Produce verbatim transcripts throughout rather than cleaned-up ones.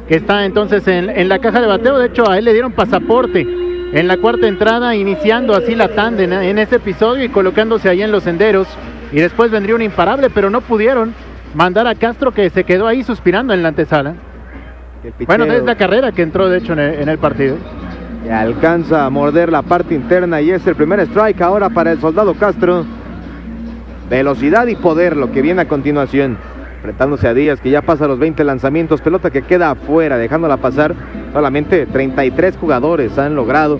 que está entonces en, en la caja de bateo. De hecho, a él le dieron pasaporte en la cuarta entrada, iniciando así la tanda en, en ese episodio y colocándose ahí en los senderos. Y después vendría un imparable, pero no pudieron mandar a Castro, que se quedó ahí suspirando en la antesala. Bueno, desde la carrera que entró de hecho en el, en el partido. Y alcanza a morder la parte interna y es el primer strike ahora para el Soldado Castro. Velocidad y poder lo que viene a continuación. Enfrentándose a Díaz, que ya pasa los veinte lanzamientos, pelota que queda afuera, dejándola pasar. Solamente treinta y tres jugadores han logrado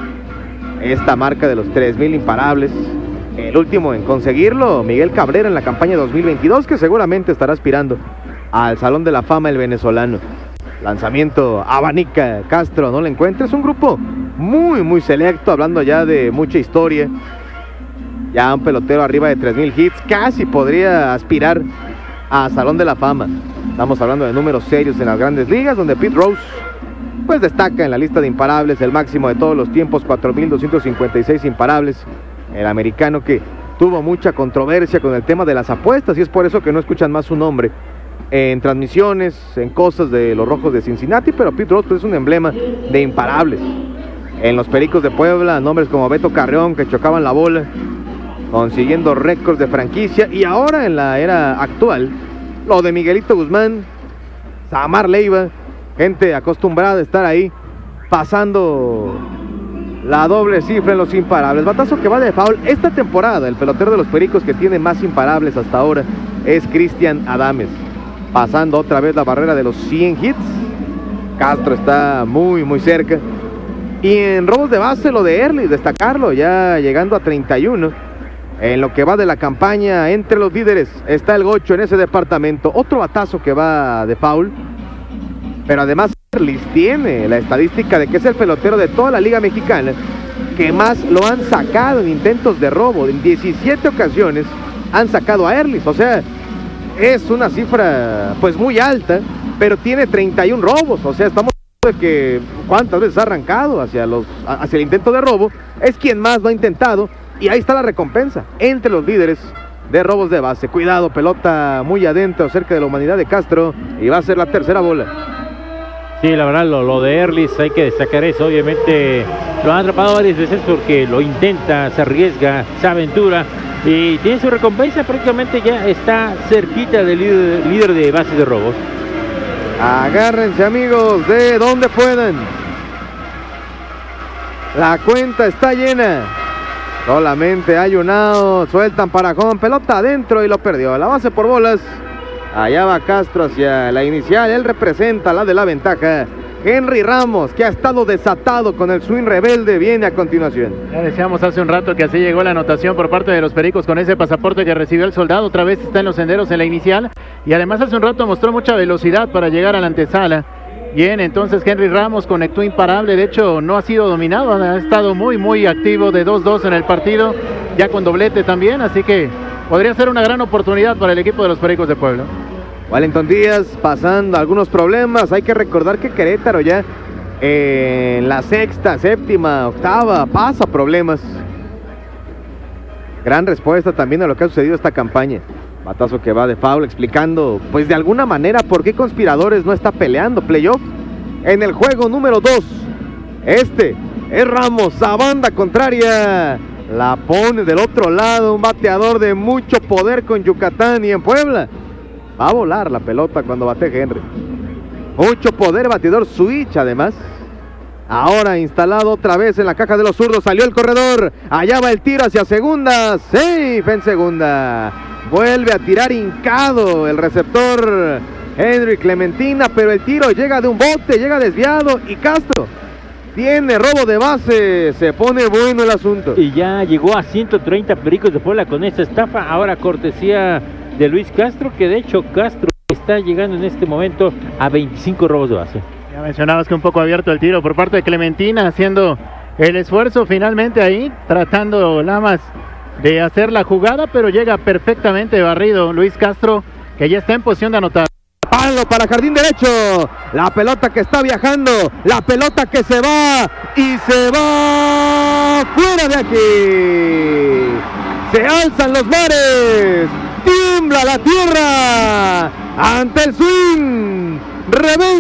esta marca de los tres mil imparables. El último en conseguirlo, Miguel Cabrera, en la campaña dos mil veintidós, que seguramente estará aspirando al Salón de la Fama el venezolano. Lanzamiento, abanica Castro, no le encuentra. Es un grupo muy, muy selecto, hablando ya de mucha historia. Ya un pelotero arriba de tres mil hits, casi podría aspirar a Salón de la Fama. Estamos hablando de números serios en las grandes ligas, donde Pete Rose pues destaca en la lista de imparables, el máximo de todos los tiempos, cuatro mil doscientos cincuenta y seis imparables. El americano que tuvo mucha controversia con el tema de las apuestas, y es por eso que no escuchan más su nombre en transmisiones, en cosas de los Rojos de Cincinnati, pero Pete Rose es un emblema de imparables. En los Pericos de Puebla, nombres como Beto Carreón, que chocaban la bola, consiguiendo récords de franquicia. Y ahora en la era actual, lo de Miguelito Guzmán, Samar Leiva, gente acostumbrada a estar ahí, pasando la doble cifra en los imparables. Batazo que va de foul. Esta temporada, el pelotero de los Pericos que tiene más imparables hasta ahora es Cristian Adames, pasando otra vez la barrera de los cien hits. Castro está muy, muy cerca. Y en robos de base, lo de Early, destacarlo, ya llegando a treinta y uno. En lo que va de la campaña, entre los líderes está el Gocho en ese departamento. Otro batazo que va de foul. Pero además Early tiene la estadística de que es el pelotero de toda la Liga Mexicana que más lo han sacado en intentos de robo. En diecisiete ocasiones han sacado a Early. O sea, es una cifra pues muy alta, pero tiene treinta y uno robos. O sea, estamos hablando de que cuántas veces ha arrancado hacia, los, hacia el intento de robo. Es quien más lo ha intentado. Y ahí está la recompensa, entre los líderes de robos de base. Cuidado, pelota muy adentro, cerca de la humanidad de Castro, y va a ser la tercera bola. Sí, la verdad, lo, lo de Erlis hay que destacar eso. Obviamente lo han atrapado varias veces porque lo intenta, se arriesga, se aventura y tiene su recompensa. Prácticamente ya está cerquita del líder, líder de bases de robos. Agárrense, amigos, de donde puedan. La cuenta está llena. Solamente hay un out, sueltan para Juan, pelota adentro y lo perdió. La base por bolas. Allá va Castro hacia la inicial, él representa la de la ventaja. Henry Ramos, que ha estado desatado con el swing rebelde, viene a continuación. Ya decíamos hace un rato que así llegó la anotación por parte de los Pericos con ese pasaporte que recibió el Soldado. Otra vez está en los senderos en la inicial. Y además hace un rato mostró mucha velocidad para llegar a la antesala. Bien, entonces Henry Ramos conectó imparable. De hecho, no ha sido dominado, ha estado muy, muy activo de dos dos en el partido. Ya con doblete también, así que podría ser una gran oportunidad para el equipo de los Pericos de Puebla. Wellington Díaz pasando algunos problemas. Hay que recordar que Querétaro ya eh, en la sexta, séptima, octava pasa problemas. Gran respuesta también a lo que ha sucedido esta campaña. Batazo que va de foul, explicando pues de alguna manera por qué Conspiradores no está peleando playoff en el juego número dos. Este es Ramos, a banda contraria. La pone del otro lado, un bateador de mucho poder con Yucatán, y en Puebla va a volar la pelota cuando bate Henry. Mucho poder, bateador switch además. Ahora instalado otra vez en la caja de los zurdos, salió el corredor. Allá va el tiro hacia segunda, safe en segunda. Vuelve a tirar hincado el receptor Henry Clementina, pero el tiro llega de un bote, llega desviado, y Castro tiene robo de base. Se pone bueno el asunto. Y ya llegó a ciento treinta Pericos de Puebla con esta estafa, ahora cortesía de Luis Castro, que de hecho Castro está llegando en este momento a veinticinco robos de base. Ya mencionabas que un poco abierto el tiro por parte de Clementina, haciendo el esfuerzo finalmente ahí, tratando nada más de hacer la jugada, pero llega perfectamente barrido Luis Castro, que ya está en posición de anotar. Palo para jardín derecho, la pelota que está viajando, la pelota que se va y se va fuera de aquí. Se alzan los mares, tiembla la tierra ante el swing rebelde